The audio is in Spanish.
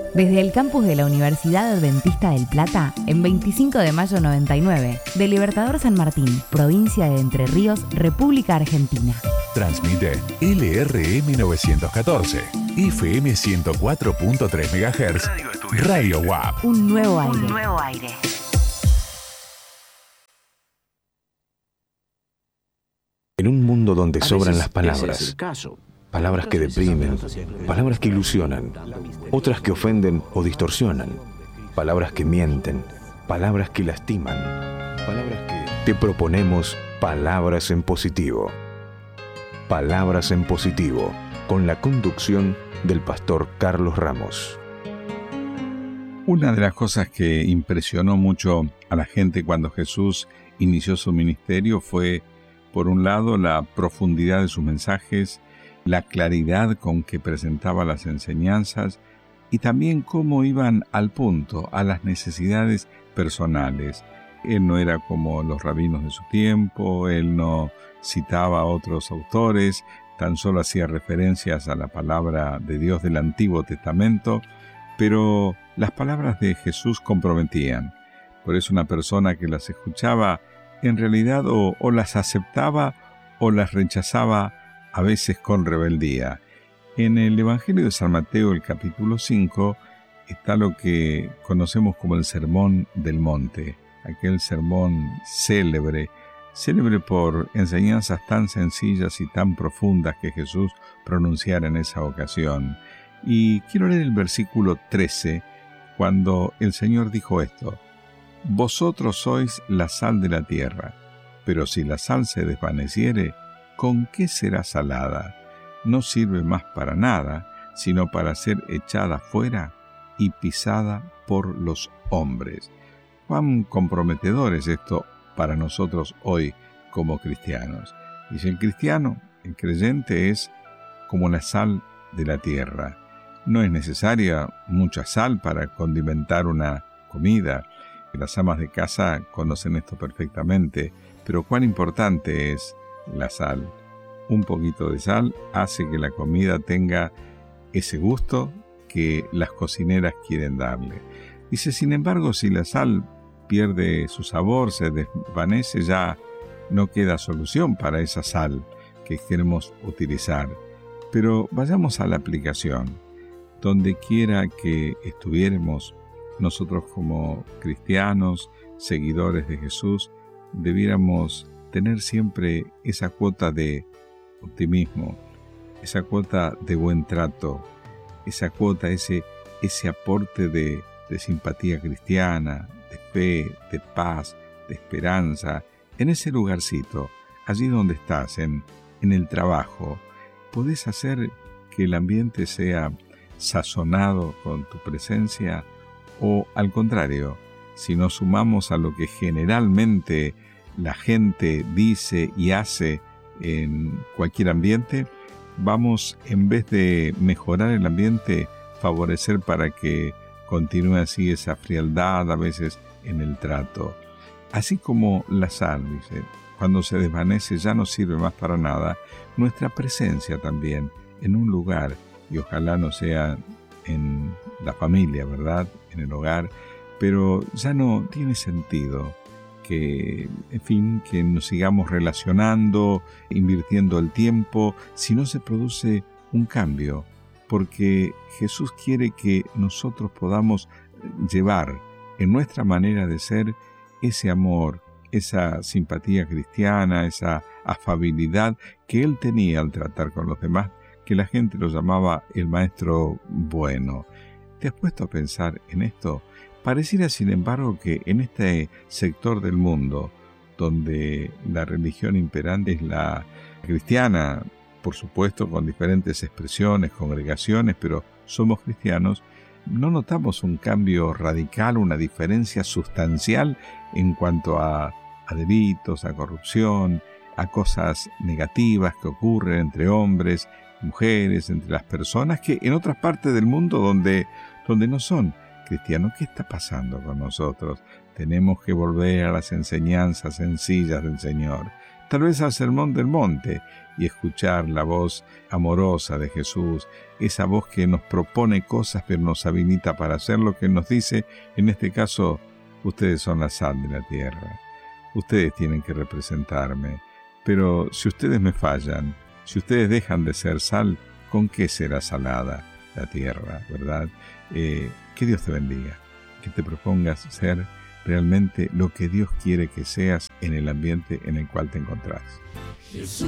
Desde el campus de la Universidad Adventista del Plata, en 25 de mayo 99, de Libertador San Martín, provincia de Entre Ríos, República Argentina. Transmite LRM 914, FM 104.3 MHz, Radio WAP. Un nuevo aire. En un mundo donde sobran las palabras, palabras que deprimen, palabras que ilusionan, otras que ofenden o distorsionan, palabras que mienten, palabras que lastiman, palabras que... Te proponemos Palabras en Positivo. Palabras en Positivo, con la conducción del pastor Carlos Ramos. Una de las cosas que impresionó mucho a la gente cuando Jesús inició su ministerio fue, por un lado, la profundidad de sus mensajes, la claridad con que presentaba las enseñanzas y también cómo iban al punto, a las necesidades personales. Él no era como los rabinos de su tiempo, él no citaba a otros autores, tan solo hacía referencias a la palabra de Dios del Antiguo Testamento, pero las palabras de Jesús comprometían. Por eso una persona que las escuchaba en realidad o las aceptaba o las rechazaba, a veces con rebeldía. En el Evangelio de San Mateo, el capítulo 5, está lo que conocemos como el Sermón del Monte, aquel sermón célebre por enseñanzas tan sencillas y tan profundas que Jesús pronunciara en esa ocasión. Y quiero leer el versículo 13, cuando el Señor dijo esto: «Vosotros sois la sal de la tierra, pero si la sal se desvaneciere, ¿con qué será salada? No sirve más para nada, sino para ser echada fuera y pisada por los hombres». Cuán comprometedor es esto para nosotros hoy como cristianos. Dice el cristiano, el creyente es como la sal de la tierra. No es necesaria mucha sal para condimentar una comida. Las amas de casa conocen esto perfectamente, pero cuán importante es la sal. Un poquito de sal hace que la comida tenga ese gusto que las cocineras quieren darle. Dice, sin embargo, si la sal pierde su sabor, se desvanece, ya no queda solución para esa sal que queremos utilizar. Pero vayamos a la aplicación. Donde quiera que estuviéramos, nosotros como cristianos, seguidores de Jesús, debiéramos tener siempre esa cuota de optimismo, esa cuota de buen trato, esa cuota, ese aporte de simpatía cristiana, de fe, de paz, de esperanza, en ese lugarcito, allí donde estás, en el trabajo. ¿Podés hacer que el ambiente sea sazonado con tu presencia? O al contrario, si nos sumamos a lo que generalmente la gente dice y hace en cualquier ambiente, vamos, en vez de mejorar el ambiente, favorecer para que continúe así esa frialdad a veces en el trato. Así como la sal, dice, cuando se desvanece ya no sirve más para nada, nuestra presencia también en un lugar, y ojalá no sea en la familia, ¿verdad?, en el hogar, pero ya no tiene sentido que, en fin, que nos sigamos relacionando, invirtiendo el tiempo, si no se produce un cambio, porque Jesús quiere que nosotros podamos llevar en nuestra manera de ser ese amor, esa simpatía cristiana, esa afabilidad que Él tenía al tratar con los demás, que la gente lo llamaba el maestro bueno. ¿Te has puesto a pensar en esto? Pareciera, sin embargo, que en este sector del mundo, donde la religión imperante es la cristiana, por supuesto con diferentes expresiones, congregaciones, pero somos cristianos, no notamos un cambio radical, una diferencia sustancial en cuanto a delitos, a corrupción, a cosas negativas que ocurren entre hombres, mujeres, entre las personas que en otras partes del mundo donde no son cristianos. ¿Qué está pasando con nosotros? Tenemos que volver a las enseñanzas sencillas del Señor. tal vez al Sermón del Monte, y escuchar la voz amorosa de Jesús, esa voz que nos propone cosas pero nos habilita para hacer lo que nos dice, en este caso, ustedes son la sal de la tierra, ustedes tienen que representarme, pero si ustedes me fallan, si ustedes dejan de ser sal, ¿con qué será salada la tierra, verdad? Que Dios te bendiga, que te propongas ser realmente lo que Dios quiere que seas en el ambiente en el cual te encontrás. Jesús